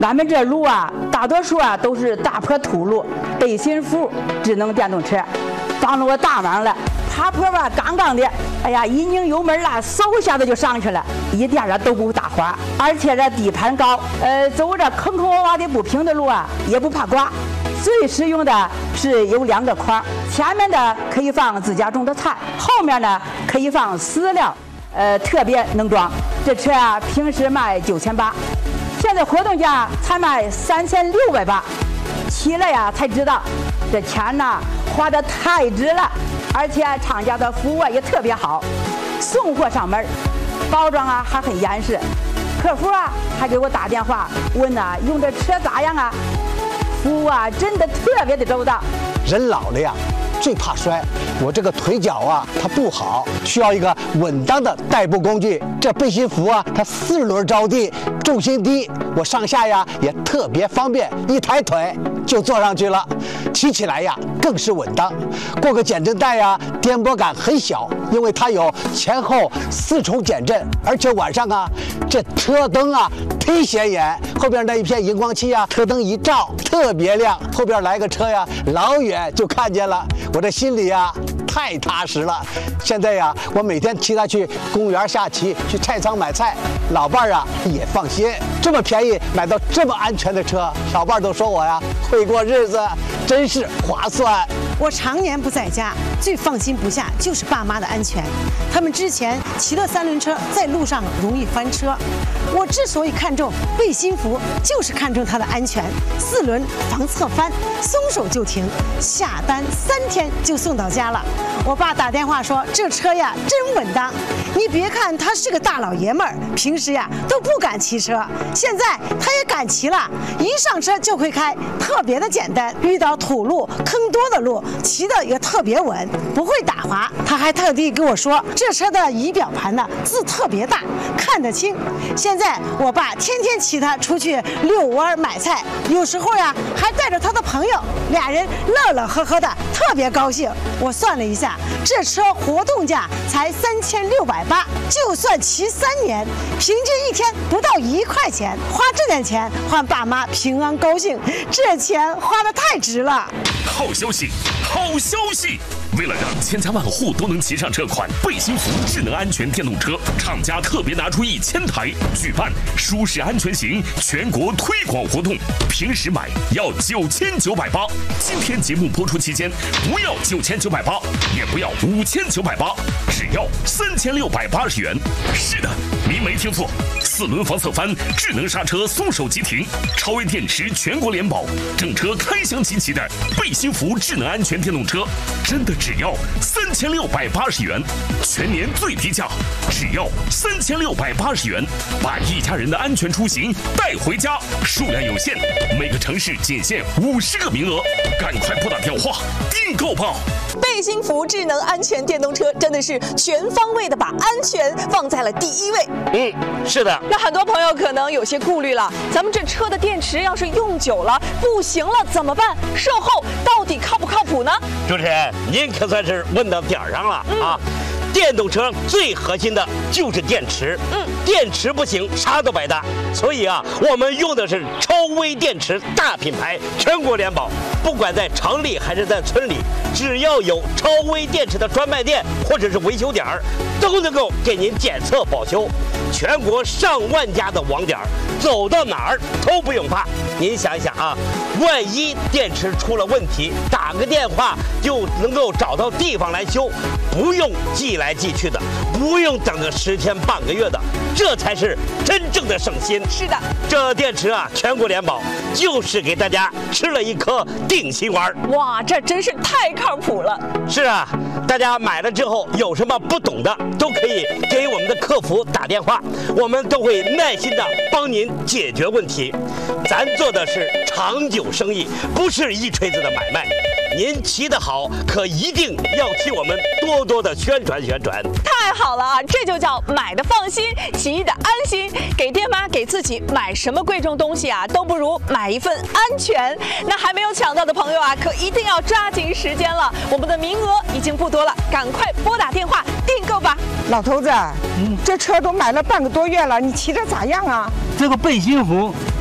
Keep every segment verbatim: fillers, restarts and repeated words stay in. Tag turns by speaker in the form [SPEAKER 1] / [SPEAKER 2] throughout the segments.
[SPEAKER 1] 俺们这路啊，大多数啊都是大坡土路，背心服智能电动车，帮了我大忙了。爬坡吧，杠杠的，哎呀，一拧油门啦，嗖一下子就上去了，一点儿都不打滑，而且这底盘高，呃，走着坑坑洼洼的不平的路啊，也不怕刮。最实用的是有两个筐，前面的可以放自家种的菜，后面呢可以放饲料，呃，特别能装。这车啊，平时卖九千八，现在活动价才卖三千六百八，骑了呀才知道，这钱呐花的太值了。而且厂家的服务也特别好，送货上门，包装啊还很严实，客服啊还给我打电话问呐、啊、用这车咋样啊，服务啊真的特别的周到。
[SPEAKER 2] 人老了呀，最怕摔，我这个腿脚啊它不好，需要一个稳当的代步工具。这背心服啊，它四轮着地，重心低，我上下呀也特别方便，一抬腿就坐上去了，骑起来呀更是稳当。过个减震带呀，颠簸感很小，因为它有前后四重减震，而且晚上啊，这车灯啊忒显眼，后边那一片荧光漆啊，车灯一照特别亮，后边来个车呀，老远就看见了，我这心里呀太踏实了。现在呀，我每天骑它去公园下棋，去菜仓买菜，老伴儿啊也放心。这么便宜买到这么安全的车，老伴儿都说我呀会过日子，真是划算。
[SPEAKER 3] 我常年不在家，最放心不下就是爸妈的安全。他们之前骑的三轮车在路上容易翻车，我之所以看重背心服，就是看重它的安全。四轮防侧翻，松手就停，下单三天就送到家了。我爸打电话说这车呀真稳当，你别看他是个大老爷们儿，平时呀都不敢骑车，现在他也敢骑了，一上车就会开，特别的简单。遇到土路坑多的路，骑的也特别稳，不会打滑。他还特地跟我说，这车的仪表盘呢字特别大，看得清。现在我爸天天骑它出去遛弯买菜，有时候呀还带着他的朋友，俩人乐乐呵呵的，特别高兴。我算了一下，这车活动价才三千六百八，就算骑三年，平均一天不到一块钱，花这点钱换爸妈平安高兴，这钱花得太值了。
[SPEAKER 4] 好消息，好消息！为了让千家万户都能骑上这款背心服智能安全电动车，厂家特别拿出一千台，举办舒适安全行全国推广活动。平时买要九千九百八，今天节目播出期间不要九千九百八，也不要五千九百八，只要三千六百八十元。是的，您没听错，四轮防侧翻，智能刹车，松手即停，超微电池全国联保，整车开箱集齐的背心服智能安全电动车，真的只要三千六百八十元，全年最低价，只要三千六百八十元，把一家人的安全出行带回家。数量有限，每个城市仅限五十个名额，赶快拨打电话订购吧。
[SPEAKER 5] 背心服智能安全电动车真的是全方位的把安全放在了第一位。
[SPEAKER 6] 嗯，是的。
[SPEAKER 5] 那很多朋友可能有些顾虑了，咱们这车的电池要是用久了不行了怎么办？售后到底靠不靠谱呢？
[SPEAKER 6] 主持人，您可算是问到点儿上了、嗯、啊！电动车最核心的就是电池，嗯，电池不行，啥都白搭。所以啊，我们用的是超微电池大品牌，全国联保。不管在城里还是在村里，只要有超微电池的专卖店或者是维修点儿，都能够给您检测保修。全国上万家的网点，走到哪儿都不用怕。您想一想啊，万一电池出了问题，打个电话就能够找到地方来修，不用寄来寄去的，不用等个十天半个月的，这才是真正的省心。
[SPEAKER 5] 是的，
[SPEAKER 6] 这电池啊，全国联保，就是给大家吃了一颗定心丸。
[SPEAKER 5] 哇，这真是太靠谱了。
[SPEAKER 6] 是啊，大家买了之后有什么不懂的，都可以给我们的客服打电话，我们都会耐心的帮您解决问题。咱做的是长久生意，不是一锤子的买卖。您骑得好，可一定要替我们多多的宣传宣传。
[SPEAKER 5] 太好了啊，这就叫买的放心，骑的安心。给爹妈给自己买什么贵重东西啊，都不如买一份安全。那还没有抢到的朋友啊，可一定要抓紧时间了，我们的名额已经不多了，赶快拨打电话订购吧。
[SPEAKER 7] 老头子，嗯，这车都买了半个多月了，你骑着咋样啊？
[SPEAKER 8] 这个背心服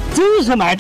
[SPEAKER 6] 真是买